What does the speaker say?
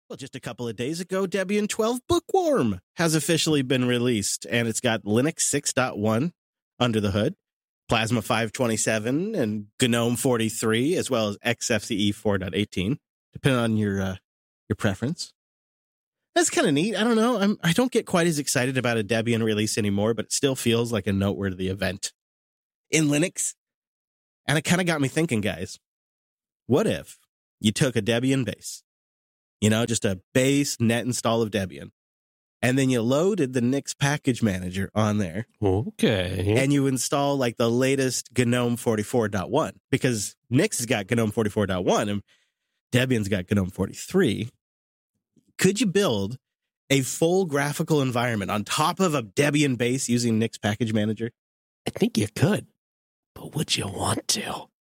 Well, just a couple of days ago, Debian 12 Bookworm has officially been released, and it's got Linux 6.1 under the hood, Plasma 527, and GNOME 43, as well as XFCE 4.18, depending on your preference. That's kind of neat. I don't know. I don't get quite as excited about a Debian release anymore, but it still feels like a noteworthy event in Linux. And it kind of got me thinking, guys, what if you took a Debian base, just a base net install of Debian, and then you loaded the Nix package manager on there. Okay. And you install like the latest GNOME 44.1, because Nix has got GNOME 44.1 and Debian's got GNOME 43. Could you build a full graphical environment on top of a Debian base using Nix package manager? I think you could, but would you want to?